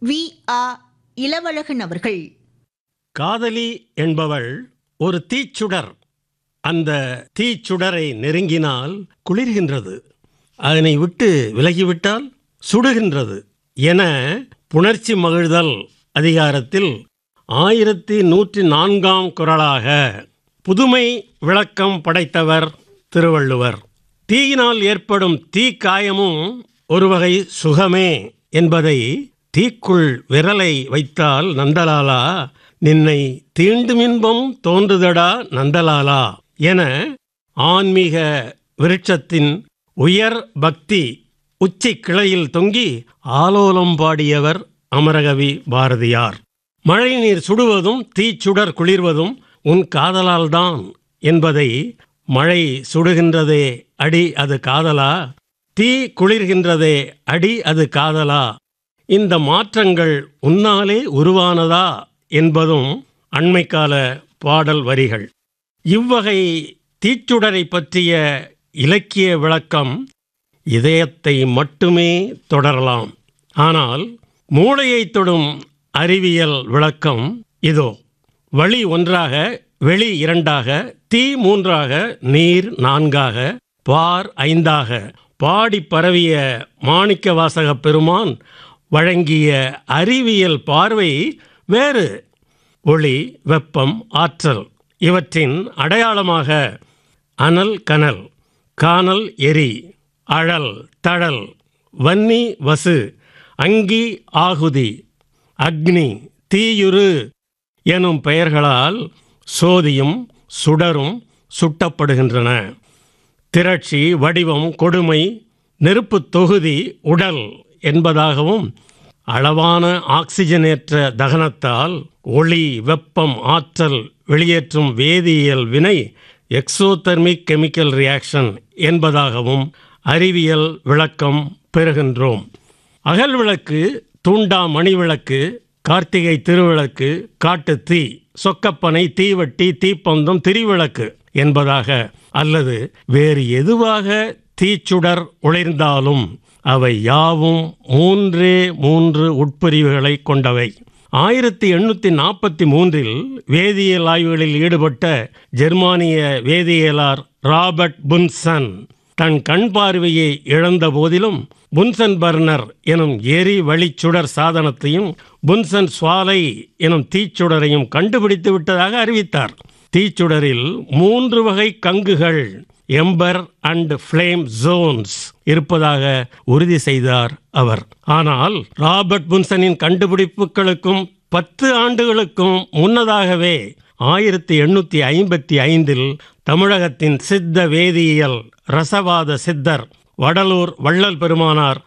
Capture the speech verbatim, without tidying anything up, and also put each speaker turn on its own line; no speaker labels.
We ஆ இளவழகன் அவர்கள்.
காதலி என்பவள் ஒரு தீச்சுடர். அந்த தீச்சுடரை நெருங்கினால் குளிர்கின்றது, அதனை விட்டு விலகிவிட்டால் சுடுகின்றது என புணர்ச்சி மகிழ்தல் அதிகாரத்தில் ஆயிரத்தி நூற்றி நான்காம் குறளாக புதுமை விளக்கம் படைத்தவர் திருவள்ளுவர். தீயினால் ஏற்படும் தீக்காயமும் ஒரு வகை சுகமே என்பதை தீக்குள் விரலை வைத்தால் நந்தலாலா நின்னை தீண்டுமின்பம் தோன்றுதடா நந்தலாலா என ஆன்மீக விருட்சத்தின் உயர் பக்தி உச்சி கிளையில் தொங்கி ஆலோலம் பாடியவர் அமரகவி பாரதியார். மழைநீர் சுடுவதும் தீச்சுடர் குளிர்வதும் உன் காதலால்தான் என்பதை மழை சுடுகின்றதே அடி அது காதலா, தீ குளிர்கின்றதே அடி அது காதலா, இந்த மாற்றங்கள் உன்னாலே உருவானதா என்பதும் அண்மைக்கால பாடல் வரிகள். இவ்வகை தீச்சுடரை பற்றிய இலக்கிய விளக்கம் இதயத்தை மட்டுமே தொடரலாம். ஆனால் மூளையை தொடும் அறிவியல் விளக்கம் இதோ. வழி ஒன்றாக, வெளி இரண்டாக, தீ மூன்றாக, நீர் நான்காக, பார் ஐந்தாக பாடி பரவிய மாணிக்கவாசக பெருமான் வழங்கிய அறிவியல் பார்வை வேறு. ஒளி, வெப்பம், ஆற்றல் இவற்றின் அடையாளமாக அனல் கனல், கானல் எரி, அழல் தழல், வன்னி வசு, அங்கி ஆகுதி, அக்னி தீயுரு எனும் பெயர்களால் சோதியும் சுடரும் சுட்டப்படுகின்றன. திரட்சி, வடிவம், கொடுமை, நெருப்பு தொகுதி, உடல் என்பதாகவும் அளவான ஆக்சிஜனேற்ற தகனத்தால் ஒளி, வெப்பம், ஆற்றல் வெளியேற்றும் வேதியியல் வினை எக்ஸோதெர்மிக் கெமிக்கல் ரியாக்ஷன் என்பதாகவும் அறிவியல் விளக்கம் பெறுகின்றோம். அகல் விளக்கு, தூண்டா மணிவிளக்கு, கார்த்திகை திருவிளக்கு, காட்டுத்தீ, சொக்கப்பனை, தீவட்டி, தீப்பந்தம், திரிவிளக்கு என்பதாக அல்லது வேறு எதுவாக தீச்சுடர் ஒளிர்ந்தாலும் அவை யாவும் மூன்றே மூன்று உட்பிரிவுகளை கொண்டவை. ஆயிரத்தி எண்ணூற்றி நாற்பத்தி மூன்றில் வேதியியல் ஆய்வுகளில் ஈடுபட்ட ஜெர்மானிய வேதியியலார் ராபர்ட் புன்சன் தன் கண் பார்வையை இழந்த போதிலும் புன்சன் பர்னர் எனும் எரி வழிச்சுடர் சாதனத்தையும் புன்சன் சுவாலை எனும் தீச்சுடரையும் கண்டுபிடித்து விட்டதாக அறிவித்தார். தீச்சுடரில் மூன்று வகை கங்குகள், எம்பர் அண்ட் ஃப்ளேம் ஜோன்ஸ் இருப்பதாக உறுதி செய்தார் அவர். ஆனால் ராபர்ட் புன்சனின் கண்டுபிடிப்புகளுக்கும் பத்து ஆண்டுகளுக்கும் முன்னதாகவே ஆயிரத்தி எண்ணூற்றி ஐம்பத்தி ஐந்தில் தமிழகத்தின் சித்த வேதியியல் ரசவாத சித்தர் வடலூர் வள்ளல் பெருமானார்